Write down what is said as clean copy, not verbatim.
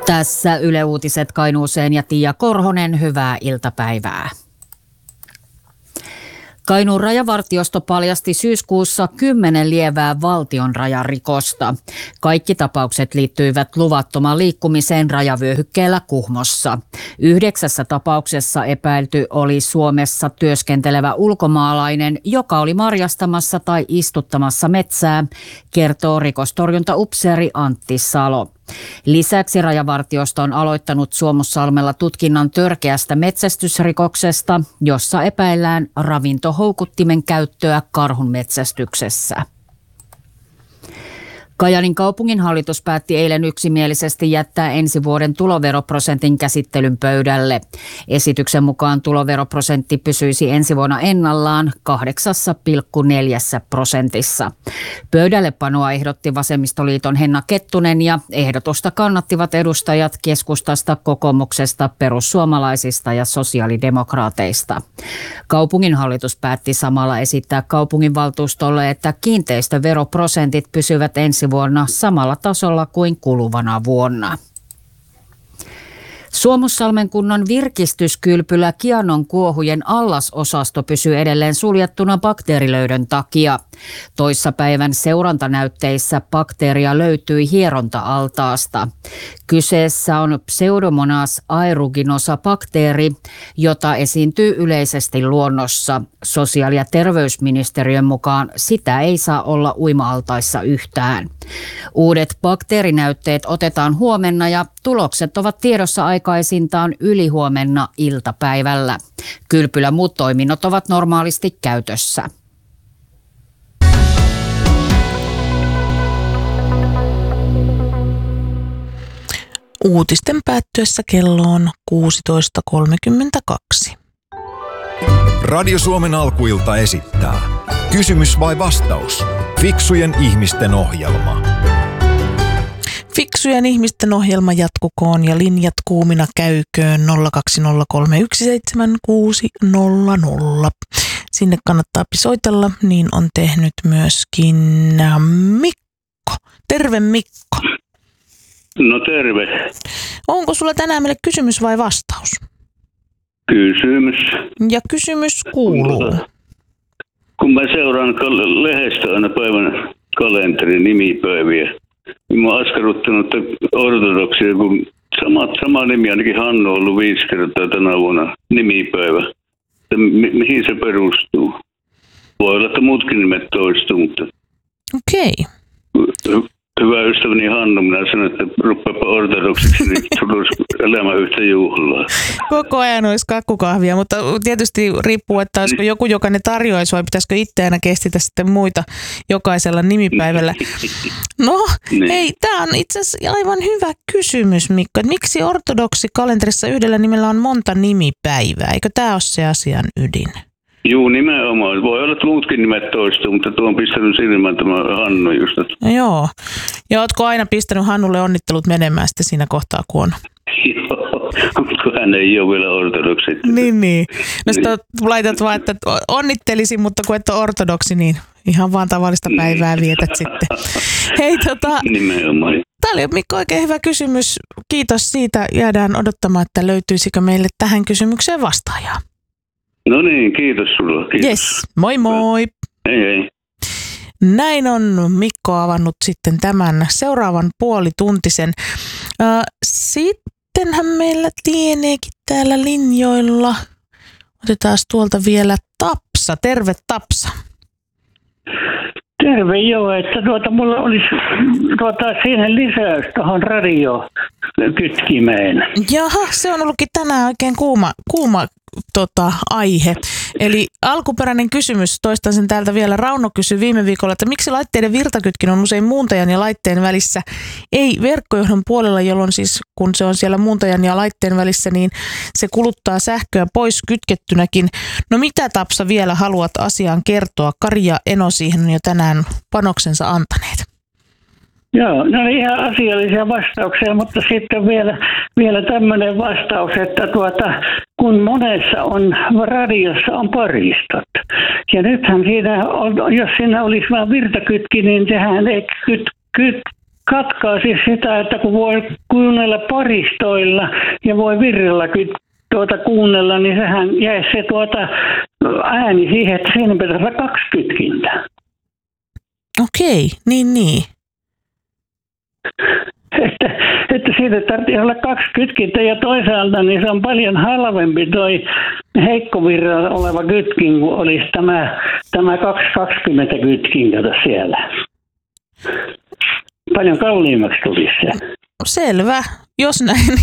Tässä Yle Uutiset Kainuuseen ja Tiia Korhonen, hyvää iltapäivää. Kainuun rajavartiosto paljasti syyskuussa 10 lievää valtion rajarikosta. Kaikki tapaukset liittyivät luvattomaan liikkumiseen rajavyöhykkeellä Kuhmossa. 9 tapauksessa epäilty oli Suomessa työskentelevä ulkomaalainen, joka oli marjastamassa tai istuttamassa metsää, kertoo rikostorjuntaupseeri Antti Salo. Lisäksi rajavartiosto on aloittanut Suomussalmella tutkinnan törkeästä metsästysrikoksesta, jossa epäillään ravintohoukuttimen käyttöä karhunmetsästyksessä. Kajaanin kaupunginhallitus päätti eilen yksimielisesti jättää ensi vuoden tuloveroprosentin käsittelyn pöydälle. Esityksen mukaan tuloveroprosentti pysyisi ensi vuonna ennallaan 8,4%. Pöydällepanoa ehdotti Vasemmistoliiton Henna Kettunen ja ehdotusta kannattivat edustajat keskustasta, kokoomuksesta, perussuomalaisista ja sosiaalidemokraateista. Kaupunginhallitus päätti samalla esittää kaupunginvaltuustolle, että kiinteistöveroprosentit pysyvät ensi vuonna samalla tasolla kuin kuluvana vuonna. Suomussalmen kunnan virkistyskylpylä Kianon kuohujen allasosasto pysyy edelleen suljettuna bakteerilöydön takia. Toissapäivän seurantanäytteissä bakteeria löytyi hieronta-altaasta. Kyseessä on Pseudomonas aeruginosa bakteeri, jota esiintyy yleisesti luonnossa. Sosiaali- ja terveysministeriön mukaan sitä ei saa olla uima-altaissa yhtään. Uudet bakteerinäytteet otetaan huomenna ja tulokset ovat tiedossa aikaisintaan ylihuomenna iltapäivällä. Kylpylän muut toiminnot ovat normaalisti käytössä. Uutisten päättyessä kello on 16.32. Radio Suomen alkuilta esittää Kysymys vai vastaus? Fiksujen ihmisten ohjelma. Fiksujen ihmisten ohjelma jatkukoon ja linjat kuumina käyköön 020317600. Sinne kannattaa soitella, niin on tehnyt myöskin Mikko. Terve Mikko. No terve. Onko sulla tänään meille kysymys vai vastaus? Kysymys. Ja kysymys kuuluu. Kun mä seuraan lehdestä aina päivän kalenterin nimipäiviä, niin mä oon askarruttanut ortodoksia, kun sama nimi, ainakin Hannu on ollut 5 kertaa tänä vuonna nimipäivä. Mihin se perustuu? Voi olla, että muutkin nimet toistuu, mutta... Okei. Hyvä ystäväni Hannu, minä sanoin, että rupeapa ortodoksiksi, niin tulisi elämä yhtä juhlaa. Koko ajan olisi kakkukahvia, mutta tietysti riippuu, että olisiko joku, joka ne tarjoaisi, vai pitäisikö itse aina kestitä sitten muita jokaisella nimipäivällä. No, hei, tämä on itse asiassa aivan hyvä kysymys, Mikko. Että miksi ortodoksikalenterissa yhdellä nimellä on monta nimipäivää? Eikö tämä ole se asian ydin? Juu, nimenomaan. Voi olla, että muutkin nimet toistuu, mutta tuo on pistänyt silmään tämä Hannu just. No joo. Ja ootko aina pistänyt Hannulle onnittelut menemään sitten siinä kohtaa, kun on? Joo, kun hän ei ole vielä ortodoksi. Niin. No sitten laitat vaan, että onnittelisin, mutta kun et ole ortodoksi, niin ihan vaan tavallista päivää vietät sitten. Hei, nimenomaan. Tämä oli Mikko oikein hyvä kysymys. Kiitos siitä. Jäädään odottamaan, että löytyisikö meille tähän kysymykseen vastaajaa. No niin, kiitos sulla. Kiitos. Yes, moi moi. Hei. Näin on Mikko avannut sitten tämän seuraavan puolituntisen. Sittenhän meillä lieneekin täällä linjoilla. Otetaan tuolta vielä Tapsa. Terve Tapsa. Terve joo, että mulla olisi siihen lisäys tuohon radiokytkimeen. Jaha, se on ollutkin tänään oikein kuuma aihe. Eli alkuperäinen kysymys, toistan sen täältä vielä. Rauno kysyi viime viikolla, että miksi laitteiden virtakytkin on usein muuntajan ja laitteen välissä, ei verkkojohdon puolella, jolloin siis kun se on siellä muuntajan ja laitteen välissä, niin se kuluttaa sähköä pois kytkettynäkin. No mitä Tapsa vielä haluat asiaan kertoa? Kari ja Eno siihen on jo tänään panoksensa antaneet. Joo, ne oli ihan asiallisia vastauksia, mutta sitten vielä tämmöinen vastaus, että kun monessa radiossa on paristot. Ja nythän siinä on, jos siinä olisi vain virtakytki, niin sehän ei katkaisi sitä, että kun voi kuunnella paristoilla ja voi virrellakin kuunnella, niin sehän jäisi se ääni siihen, että siinä pitäisi olla 2 kytkintää. Okei, niin. Että siitä tarvitsee olla 2 kytkintää ja toisaalta niin se on paljon halvempi toi heikkovirralla oleva kytkin, kuin olisi tämä 220 kytkin, kato siellä. Paljon kalliimmaksi tulisi se. Selvä. Jos näin